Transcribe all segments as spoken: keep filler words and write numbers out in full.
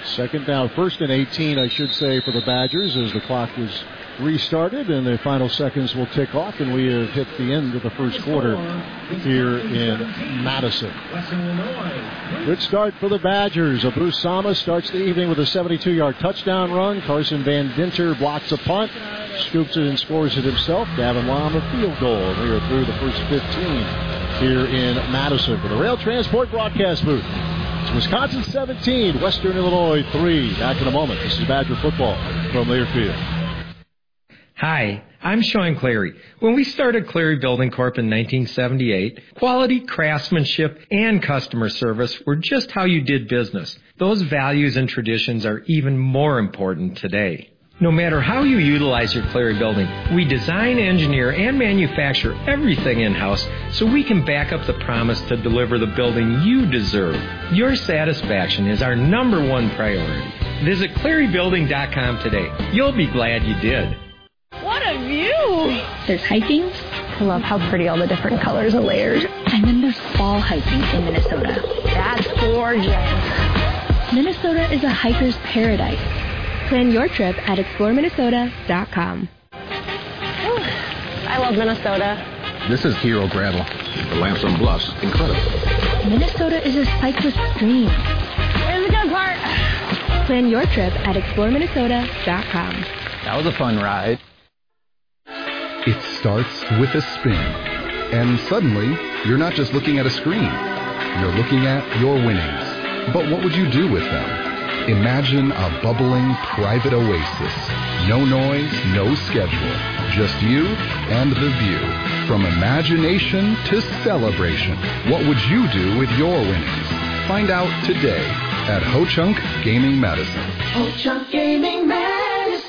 Second down, first and eighteen, I should say, for the Badgers as the clock was restarted and the final seconds will tick off, and we have hit the end of the first quarter here in Madison. Good start for the Badgers. Abu Sama starts the evening with a seventy-two-yard touchdown run. Carson Van Dinter blocks a punt, scoops it and scores it himself. Gavin Lom a field goal. We are through the first fifteen here in Madison for the Rail Transport broadcast booth. It's Wisconsin seventeen, Western Illinois three. Back in a moment. This is Badger football from Learfield. Hi, I'm Sean Clary. When we started Clary Building Corp in nineteen seventy-eight, quality, craftsmanship, and customer service were just how you did business. Those values and traditions are even more important today. No matter how you utilize your Clary building, we design, engineer, and manufacture everything in-house so we can back up the promise to deliver the building you deserve. Your satisfaction is our number one priority. Visit clary building dot com today. You'll be glad you did. What a view! There's hiking. I love how pretty all the different colors and layers. And then there's fall hiking in Minnesota. That's gorgeous. Minnesota is a hiker's paradise. Plan your trip at explore minnesota dot com. I love Minnesota. This is Hero Gravel. The lamps and bluffs, incredible. Minnesota is a cyclist dream. Here's the good part. Plan your trip at explore minnesota dot com. That was a fun ride. It starts with a spin, and suddenly, you're not just looking at a screen. You're looking at your winnings. But what would you do with them? Imagine a bubbling private oasis. No noise, no schedule. Just you and the view. From imagination to celebration. What would you do with your winnings? Find out today at Ho-Chunk Gaming Madison. Ho-Chunk Gaming Madison.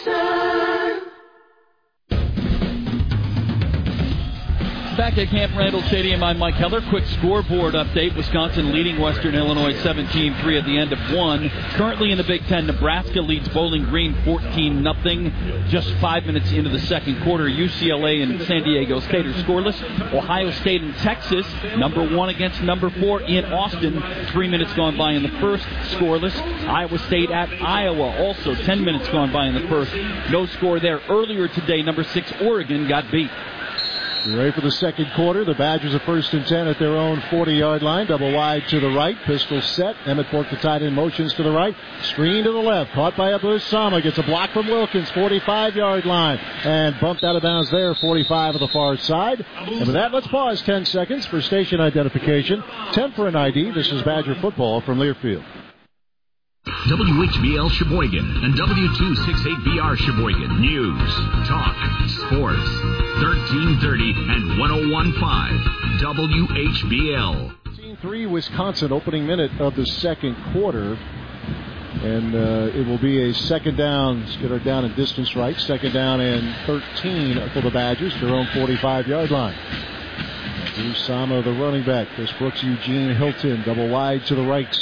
Back at Camp Randall Stadium, I'm Mike Heller. Quick scoreboard update. Wisconsin leading Western Illinois seventeen three at the end of one. Currently in the Big Ten, Nebraska leads Bowling Green fourteen nothing. Just five minutes into the second quarter, U C L A and San Diego State are scoreless. Ohio State and Texas, number one against number four in Austin. Three minutes gone by in the first, scoreless. Iowa State at Iowa, also ten minutes gone by in the first. No score there. Earlier today, number six Oregon got beat. We're ready for the second quarter. The Badgers are first and ten at their own forty-yard line. Double wide to the right. Pistol set. Emmett Bork, the tight end, motions to the right. Screen to the left. Caught by Abu Sama. Gets a block from Wilkins. forty-five-yard line. And bumped out of bounds there. forty-five on the far side. And with that, let's pause ten seconds for station identification. ten for an I D. This is Badger football from Learfield. W H B L Sheboygan and W two sixty-eight B R Sheboygan. News, talk, sports. thirteen thirty and one oh one point five W H B L. fifteen three Wisconsin, opening minute of the second quarter. And uh, it will be a second down. Let's get her down in distance right. Second down and thirteen for the Badgers, their own forty-five-yard line. Drew Sama, the running back. Chris Brooks, Eugene Hilton, double wide to the right.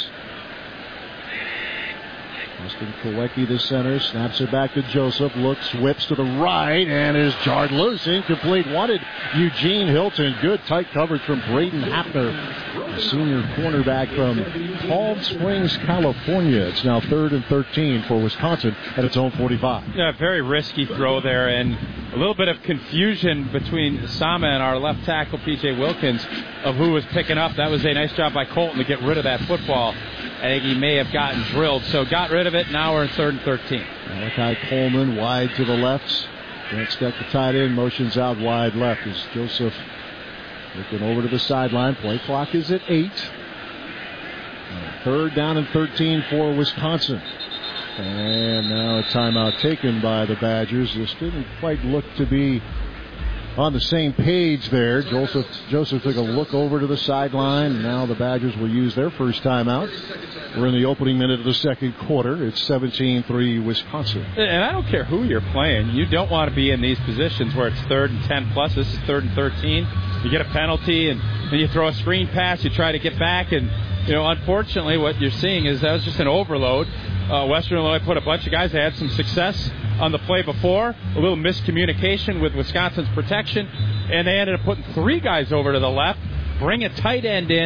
Austin Kolecki, the center, snaps it back to Joseph, looks, whips to the right, and is jarred loose, incomplete. Wanted Eugene Hilton. Good tight coverage from Braden Hapner, the senior cornerback from Palm Springs, California. It's now third and thirteen for Wisconsin at its own forty-five. Yeah, very risky throw there, and a little bit of confusion between Sama and our left tackle, P J Wilkins, of who was picking up. That was a nice job by Colton to get rid of that football. I think he may have gotten drilled, so got rid of it. Now we're in third and thirteen. Malachi Coleman wide to the left. Grant Steck, the tight end, motions out wide left as Joseph looking over to the sideline. Play clock is at eight. Third down and thirteen for Wisconsin. And now a timeout taken by the Badgers. This didn't quite look to be on the same page there. Joseph Joseph took a look over to the sideline. Now the Badgers will use their first timeout. We're in the opening minute of the second quarter. It's seventeen three Wisconsin. And I don't care who you're playing. You don't want to be in these positions where it's third and ten plus. This is third and thirteen. You get a penalty, and then you throw a screen pass. You try to get back, and, you know, unfortunately what you're seeing is that was just an overload. Uh, Western Illinois put a bunch of guys that had some success on the play before, a little miscommunication with Wisconsin's protection, and they ended up putting three guys over to the left, bring a tight end in,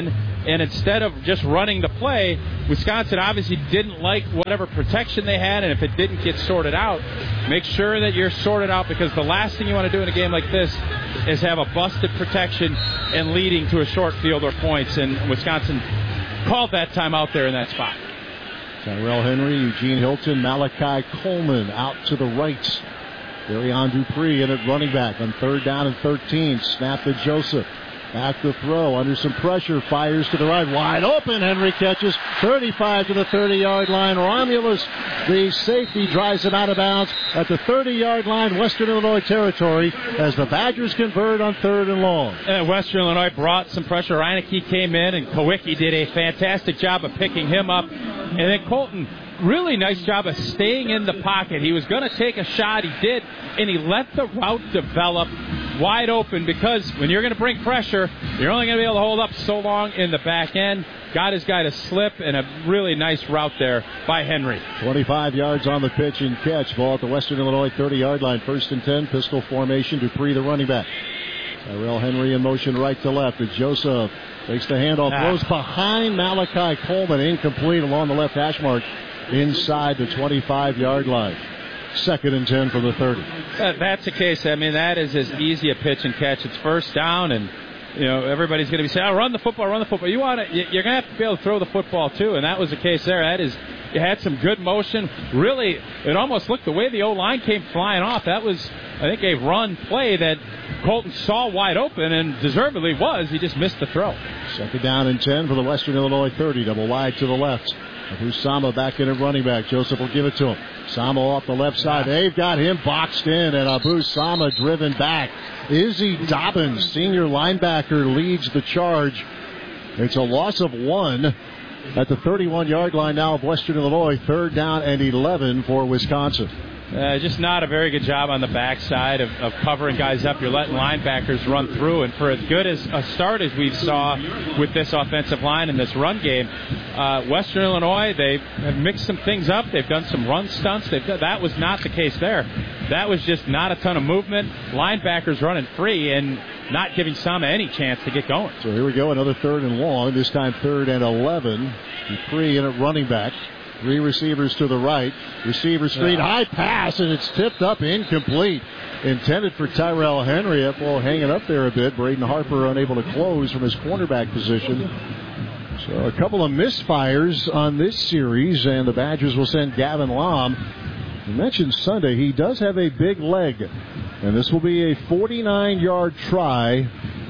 And instead of just running the play, Wisconsin obviously didn't like whatever protection they had, and if it didn't get sorted out, make sure that you're sorted out, because the last thing you want to do in a game like this is have a busted protection and leading to a short field or points, and Wisconsin called that time out there in that spot. Tyrell Henry, Eugene Hilton, Malachi Coleman out to the right. Darion Dupree in at running back on third down and thirteen. Snap to Joseph. Back to throw. Under some pressure. Fires to the right. Wide open. Henry catches. thirty-five to the thirty-yard line. Romulus, the safety, drives him out of bounds at the thirty-yard line, Western Illinois territory, as the Badgers convert on third and long. Uh, Western Illinois brought some pressure. Reineke came in, and Kowicki did a fantastic job of picking him up. And then Colton, really nice job of staying in the pocket. He was going to take a shot. He did, and he let the route develop wide open, because when you're going to bring pressure, you're only going to be able to hold up so long in the back end. Got his guy to slip, and a really nice route there by Henry. twenty-five yards on the pitch and catch. Ball at the Western Illinois thirty-yard line. First and ten, pistol formation. Dupree, the running back. Tyrell Henry in motion right to left. And Joseph takes the handoff, ah. throws behind Malachi Coleman. Incomplete along the left hash mark inside the twenty-five-yard line. Second and ten from the thirty. That, that's the case. I mean, that is as easy a pitch and catch. It's first down, and you know everybody's going to be saying, "Oh, run the football, run the football." You want to, you're going to have to be able to throw the football too, and that was the case there. That is, you had some good motion. Really, it almost looked the way the O-line came flying off. That was, I think, a run play that Colton saw wide open and deservedly was. He just missed the throw. Second down and ten for the Western Illinois thirty. Double wide to the left. Sama back in at running back. Joseph will give it to him. Sama off the left side. They've got him boxed in, and Abu Sama driven back. Izzy Dobbins, senior linebacker, leads the charge. It's a loss of one at the thirty-one-yard line now of Western Illinois. Third down and eleven for Wisconsin. Uh, just not a very good job on the backside of, of covering guys up. You're letting linebackers run through, and for as good as a start as we saw with this offensive line in this run game, uh, Western Illinois, they have mixed some things up. They've done some run stunts. They've done, that was not the case there. That was just not a ton of movement. Linebackers running free and not giving Sama any chance to get going. So here we go, another third and long, this time third and eleven. Dupree in at running back. Three receivers to the right. Receiver screen, yeah. High pass, and it's tipped up incomplete. Intended for Tyrell Henry. That ball hanging up there a bit. Braden Harper unable to close from his cornerback position. So a couple of misfires on this series, and the Badgers will send Gavin Lom. You mentioned Sunday, he does have a big leg. And this will be a forty-nine-yard try.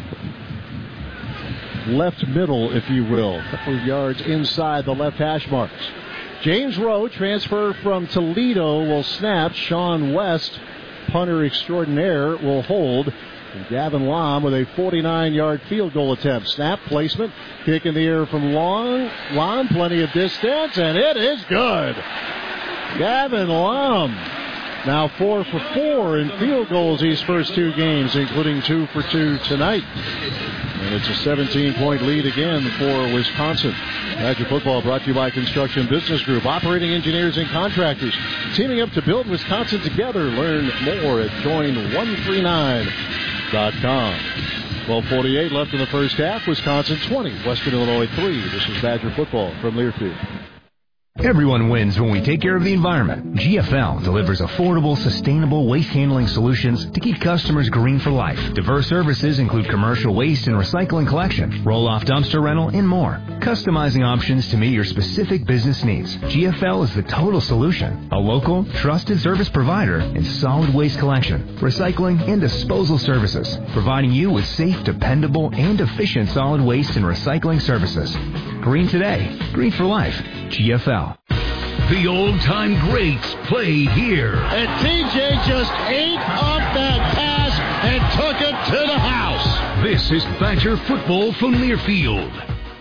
Left middle, if you will. A couple of yards inside the left hash marks. James Rowe, transfer from Toledo, will snap. Sean West, punter extraordinaire, will hold. And Gavin Lom with a forty-nine-yard field goal attempt. Snap, placement, kick in the air from Long. Lom, plenty of distance, and it is good. Gavin Lom, now four for four in field goals these first two games, including two for two tonight. And it's a seventeen-point lead again for Wisconsin. Badger football brought to you by Construction Business Group, operating engineers and contractors, teaming up to build Wisconsin together. Learn more at join one three nine dot com. twelve forty-eight left in the first half. Wisconsin twenty, Western Illinois three. This is Badger football from Learfield. Everyone wins when we take care of the environment. G F L delivers affordable, sustainable waste handling solutions to keep customers green for life. Diverse services include commercial waste and recycling collection, roll-off dumpster rental, and more. Customizing options to meet your specific business needs. G F L is the total solution. A local, trusted service provider in solid waste collection, recycling, and disposal services. Providing you with safe, dependable, and efficient solid waste and recycling services. Green today. Green for life. G F L. The old-time greats play here. And T J just ate up that pass and took it to the house. This is Badger football from Learfield.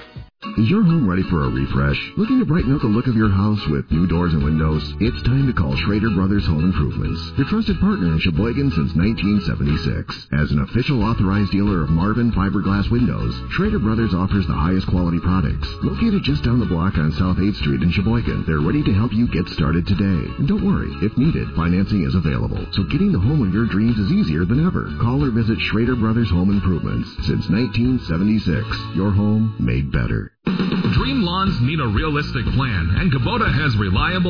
Is your home ready for a refresh? Looking to brighten up the look of your house with new doors and windows? It's time to call Schrader Brothers Home Improvements, your trusted partner in Sheboygan since nineteen seventy-six. As an official authorized dealer of Marvin fiberglass windows, Schrader Brothers offers the highest quality products. Located just down the block on South eighth Street in Sheboygan, they're ready to help you get started today. And don't worry, if needed, financing is available. So getting the home of your dreams is easier than ever. Call or visit Schrader Brothers Home Improvements. Since nineteen seventy-six, your home made better. Dream lawns need a realistic plan, and Kubota has reliable